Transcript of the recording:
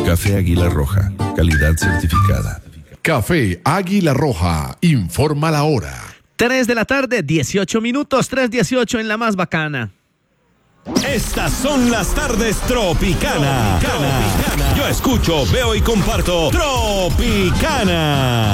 Café Águila Roja, calidad certificada. Café Águila Roja, informa la hora. 3 de la tarde, 18 minutos, 3:18 en la más bacana. Estas son las tardes Tropicana. Yo escucho, veo y comparto Tropicana.